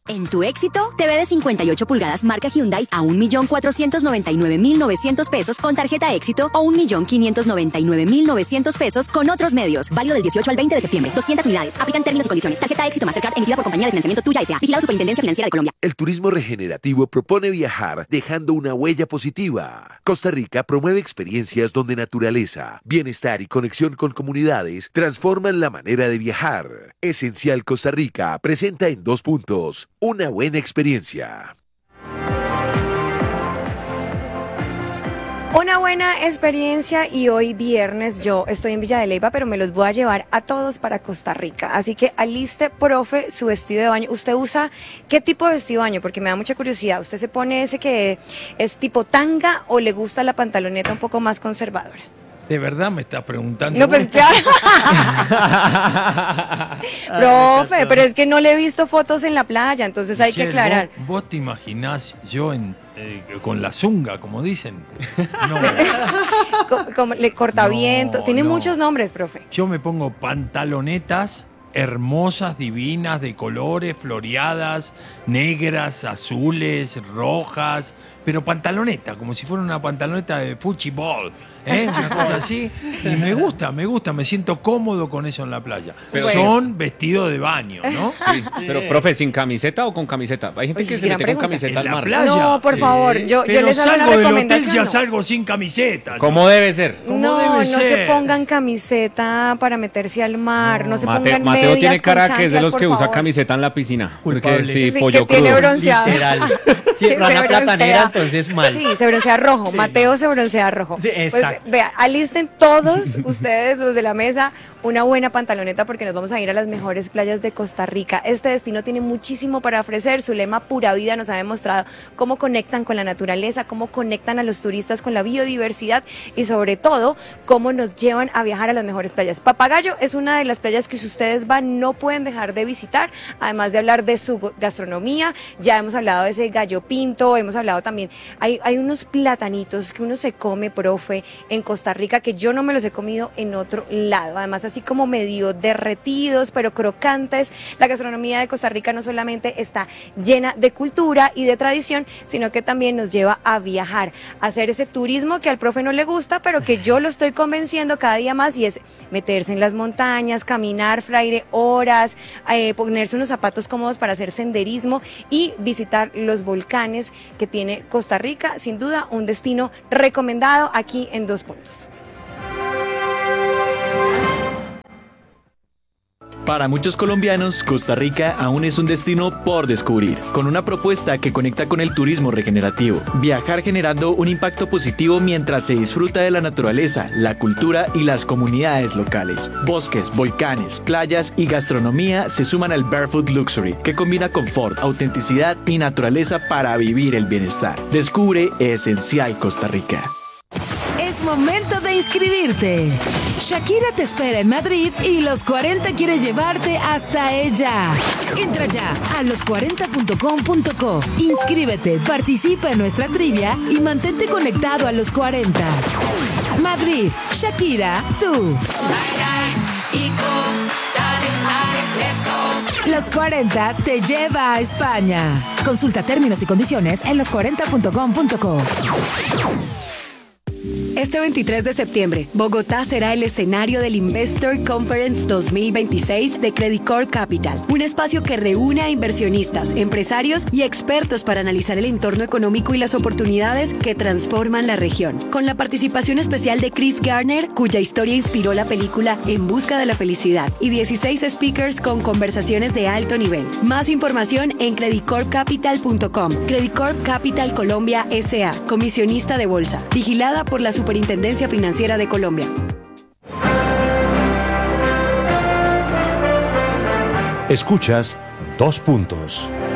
En tu éxito, TV de 58 pulgadas marca Hyundai a 1.499.900 pesos con tarjeta éxito o 1.599.900 pesos con otros medios. Válido del 18 al 20 de septiembre. 200 unidades. Aplican términos y condiciones. Tarjeta éxito Mastercard emitida por compañía de financiamiento Tuya S.A. Vigilado Superintendencia Financiera de Colombia. El turismo regenerativo propone viajar dejando una huella positiva. Costa Rica promueve experiencias donde naturaleza, bienestar y conexión con comunidades transforman la manera de viajar. Esencial Costa Rica presenta en 2 puntos una buena experiencia. Una buena experiencia y hoy viernes yo estoy en Villa de Leyva, pero me los voy a llevar a todos para Costa Rica. Así que aliste, profe, su vestido de baño. ¿Usted usa qué tipo de vestido de baño? Porque me da mucha curiosidad. ¿Usted se pone ese que es tipo tanga o le gusta la pantaloneta un poco más conservadora? ¿De verdad me está preguntando? No, pues claro. Profe, pero es que no le he visto fotos en la playa, entonces hay que aclarar. ¿Vos te imaginás yo con la zunga, como dicen? No. Como le cortavientos, tiene no. muchos nombres, profe. Yo me pongo pantalonetas hermosas, divinas, de colores, floreadas, negras, azules, rojas, pero pantaloneta, como si fuera una pantaloneta de fútbol. Una cosa así, y me gusta, me siento cómodo con eso en la playa. Pero son vestidos de baño, ¿no? Sí. Pero, profe, ¿sin camiseta o con camiseta? Hay gente que se mete con camiseta al mar. Playa. No, por favor, yo les hago una salgo del recomendación. hotel, ya salgo sin camiseta. ¿Cómo debe ser? No se pongan camiseta para meterse al mar, no se pongan Mateo medias tiene cara con que es de los chanclas, que por usa favor. camiseta en la piscina. Porque Culpable. sí, Sí, pollo que tiene crudo. bronceado. Literal. Sí, Se rana broncea. platanera, entonces mal. Sí, se broncea rojo. Mateo se broncea rojo. Sí, exacto. Pues, vea, alisten todos ustedes, los de la mesa, una buena pantaloneta porque nos vamos a ir a las mejores playas de Costa Rica. Este destino tiene muchísimo para ofrecer. Su lema Pura Vida nos ha demostrado cómo conectan con la naturaleza, cómo conectan a los turistas con la biodiversidad y sobre todo cómo nos llevan a viajar a las mejores playas. Papagayo es una de las playas que si ustedes van no pueden dejar de visitar, además de hablar de su gastronomía. Ya hemos hablado de ese gallo pinto, hemos hablado también, hay unos platanitos que uno se come, profe, en Costa Rica que yo no me los he comido en otro lado, además así como medio derretidos pero crocantes. La gastronomía de Costa Rica no solamente está llena de cultura y de tradición, sino que también nos lleva a viajar, a hacer ese turismo que al profe no le gusta, pero que yo lo estoy convenciendo cada día más, y es meterse en las montañas, caminar, fraire, horas, ponerse unos zapatos cómodos para hacer senderismo y visitar los volcanes que tiene Costa Rica. Sin duda un destino recomendado aquí en 2 puntos. Para muchos colombianos, Costa Rica aún es un destino por descubrir, con una propuesta que conecta con el turismo regenerativo. Viajar generando un impacto positivo mientras se disfruta de la naturaleza, la cultura y las comunidades locales. Bosques, volcanes, playas y gastronomía se suman al Barefoot Luxury, que combina confort, autenticidad y naturaleza para vivir el bienestar. Descubre Esencial Costa Rica. Es momento de inscribirte. Shakira te espera en Madrid y Los 40 quiere llevarte hasta ella. Entra ya a los40.com.co. Inscríbete, participa en nuestra trivia y mantente conectado a Los 40. Madrid, Shakira, tú. Los 40 te lleva a España. Consulta términos y condiciones en los40.com.co. Este 23 de septiembre, Bogotá será el escenario del Investor Conference 2026 de Credicorp Capital, un espacio que reúne a inversionistas, empresarios y expertos para analizar el entorno económico y las oportunidades que transforman la región. Con la participación especial de Chris Garner, cuya historia inspiró la película En Busca de la Felicidad, y 16 speakers con conversaciones de alto nivel. Más información en credicorpcapital.com. Credicorp Capital Colombia S.A., comisionista de bolsa, vigilada por la Superintendencia Financiera de Colombia. Escuchas 2 puntos.